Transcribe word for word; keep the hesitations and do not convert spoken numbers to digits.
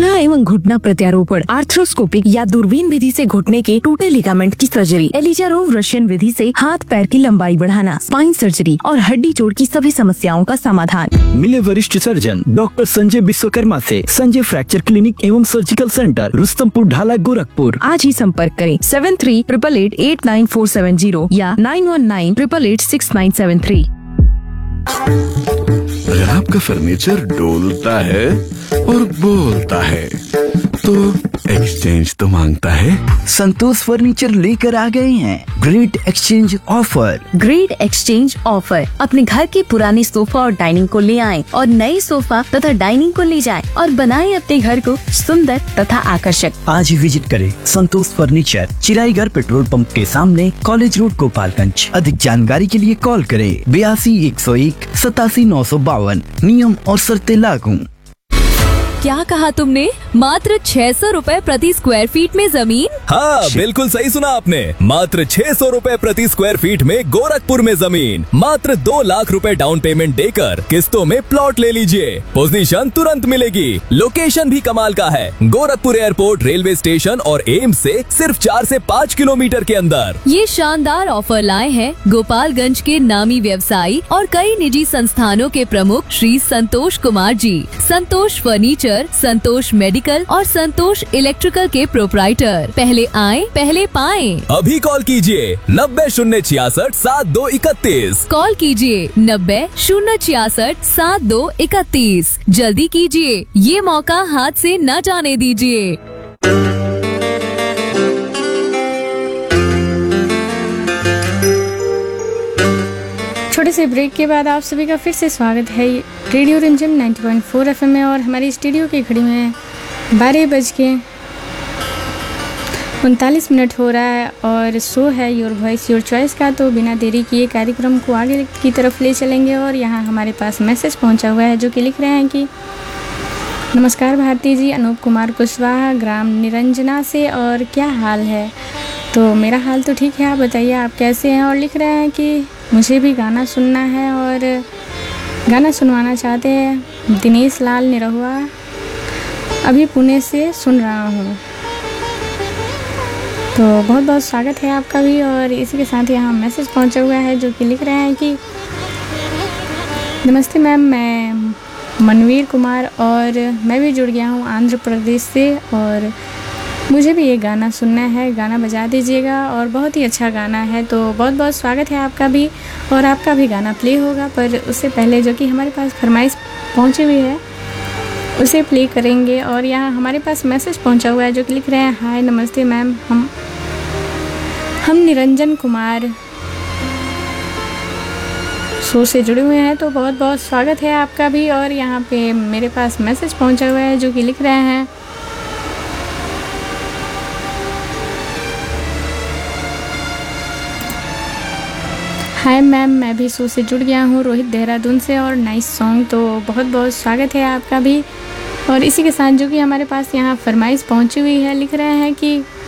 कूल्हा एवं घुटना प्रत्यारोपण, आर्थ्रोस्कोपिक या दूरबीन विधि से घुटने के टूटे लिगामेंट की सर्जरी, एलिजारोव रशियन विधि से हाथ पैर की लंबाई बढ़ाना, स्पाइन सर्जरी और हड्डी जोड़ की सभी समस्याओं का समाधान। मिले वरिष्ठ सर्जन डॉक्टर संजय विश्वकर्मा से संजय फ्रैक्चर क्लिनिक एवं सर्जिकल सेंटर, रुस्तमपुर ढाला, गोरखपुर। आज ही संपर्क करें seven three triple eight eight nine four seven zero या nine one nine triple eight six nine seven three. अगर आपका फर्नीचर डोलता है और बोलता है तो एक्सचेंज तो मांगता है। संतोष फर्नीचर लेकर आ गए हैं great exchange offer. Great exchange offer. अपने घर के पुराने सोफा और डाइनिंग को ले आएं और नए सोफा तथा डाइनिंग को ले जाएं और बनाएं अपने घर को सुंदर तथा आकर्षक। आज ही विजिट करें संतोष फर्नीचर, चिराईगढ़ पेट्रोल पंप के सामने, कॉलेज रोड, गोपालगंज। अधिक जानकारी के लिए कॉल करें बयासी एक सौ एक सतासी नौ सौ बावन। नियम और शर्तें लागू। क्या कहा तुमने? मात्र छह सौ रूपए प्रति स्क्वायर फीट में जमीन? हाँ, बिल्कुल सही सुना आपने। मात्र छह सौ रूपए प्रति स्क्वायर फीट में गोरखपुर में जमीन। मात्र दो लाख रुपए डाउन पेमेंट देकर किस्तों में प्लॉट ले लीजिए। पोजीशन तुरंत मिलेगी। लोकेशन भी कमाल का है। गोरखपुर एयरपोर्ट, रेलवे स्टेशन और एम्स से सिर्फ चार से पाँच किलोमीटर के अंदर। ये शानदार ऑफर लाए हैं गोपालगंज के नामी व्यवसायी और कई निजी संस्थानों के प्रमुख श्री संतोष कुमार जी। संतोष फर्नीचर, संतोष मेडिकल और संतोष इलेक्ट्रिकल के प्रोप्राइटर। पहले आएं, पहले पाएं। अभी कॉल कीजिए नब्बे शून्य छियासठ सात दो इकतीस। कॉल कीजिए नब्बे शून्य छियासठ सात दो इकतीस। जल्दी कीजिए, ये मौका हाथ से न जाने दीजिए। छोटे से ब्रेक के बाद आप सभी का फिर से स्वागत है रेडियो रिमझिम नाइंटी पॉइंट फोर एफएम में। और हमारी स्टूडियो की घड़ी में बारह बज के उनतालीस मिनट हो रहा है और शो है योर वॉइस योर चॉइस का। तो बिना देरी किए कार्यक्रम को आगे की तरफ ले चलेंगे। और यहाँ हमारे पास मैसेज पहुँचा हुआ है जो कि लिख रहे हैं कि नमस्कार भारती जी, अनूप कुमार कुशवाहा, ग्राम निरंजना से, और क्या हाल है? तो मेरा हाल तो ठीक है, आप बताइए आप कैसे हैं? और लिख रहे हैं कि मुझे भी गाना सुनना है और गाना सुनवाना चाहते हैं। दिनेश लाल निरहुआ, अभी पुणे से सुन रहा हूँ। तो बहुत बहुत स्वागत है आपका भी। और इसी के साथ यहाँ मैसेज पहुँचा हुआ है जो कि लिख रहे हैं कि नमस्ते मैम, मैं मनवीर कुमार और मैं भी जुड़ गया हूँ आंध्र प्रदेश से और मुझे भी ये गाना सुनना है, गाना बजा दीजिएगा। और बहुत ही अच्छा गाना है, तो बहुत बहुत स्वागत है आपका भी और आपका भी गाना प्ले होगा। पर उससे पहले जो कि हमारे पास फरमाइश पहुंची हुई है उसे प्ले करेंगे। और यहाँ हमारे पास मैसेज पहुंचा हुआ है जो कि लिख रहे हैं हाय नमस्ते मैम, हम हम निरंजन कुमार शो से जुड़े हुए हैं। तो बहुत बहुत स्वागत है आपका भी। और यहाँ पे मेरे पास मैसेज पहुंचा हुआ है जो कि लिख रहे हैं हाय मैम, मैं भी शो से जुड़ गया हूँ रोहित देहरादून से और नाइस सॉन्ग। तो बहुत बहुत स्वागत है आपका भी। और इसी के साथ जो कि हमारे पास यहाँ फरमाइश पहुँची हुई है, लिख रहे हैं कि